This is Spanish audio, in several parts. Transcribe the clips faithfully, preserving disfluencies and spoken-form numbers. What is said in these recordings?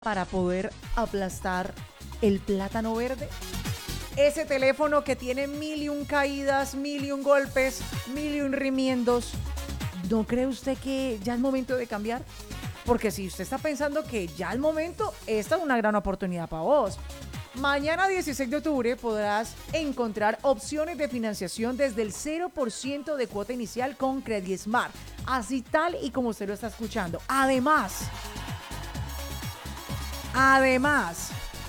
para poder aplastar el plátano verde. Ese teléfono que tiene mil y un caídas, mil y un golpes, mil y un remiendos. ¿No cree usted que ya es momento de cambiar? Porque si usted está pensando que ya es momento, esta es una gran oportunidad para vos. Mañana dieciséis de octubre podrás encontrar opciones de financiación desde el cero por ciento de cuota inicial con CreditSmart. Así tal y como usted lo está escuchando. Además, además,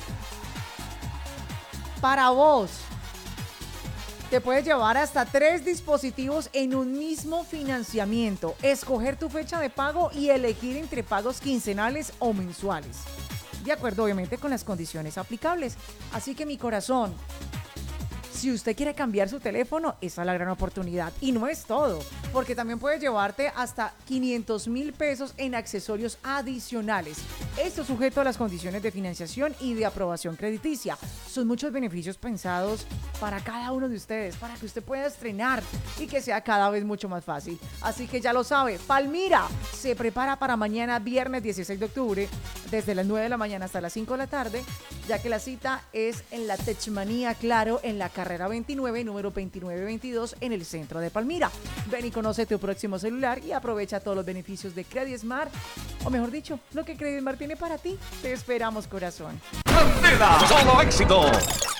para vos, te puedes llevar hasta tres dispositivos en un mismo financiamiento, escoger tu fecha de pago y elegir entre pagos quincenales o mensuales. De acuerdo, obviamente, con las condiciones aplicables. Así que mi corazón, si usted quiere cambiar su teléfono, esa es la gran oportunidad. Y no es todo, porque también puedes llevarte hasta quinientos mil pesos en accesorios adicionales. Esto sujeto a las condiciones de financiación y de aprobación crediticia. Son muchos beneficios pensados para cada uno de ustedes, para que usted pueda estrenar y que sea cada vez mucho más fácil. Así que ya lo sabe, Palmira se prepara para mañana, viernes dieciséis de octubre, desde las nueve de la mañana hasta las cinco de la tarde, ya que la cita es en la Techmanía, claro, en la carrera veintinueve, número veintinueve veintidós, en el centro de Palmira. Ven y conoce tu próximo celular y aprovecha todos los beneficios de CreditSmart, o mejor dicho, lo que CreditSmart tiene para ti. Te esperamos, corazón. ¡Candela! ¡Solo éxito!